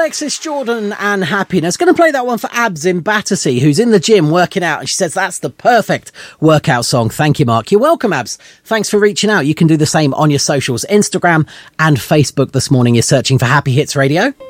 Alexis Jordan and Happiness. Going to play that one for Abs in Battersea, who's in the gym working out, and she says that's the perfect workout song. Thank you, Mark. You're welcome, Abs. Thanks for reaching out. You can do the same on your socials, Instagram and Facebook this morning. You're searching for Happy Hits Radio.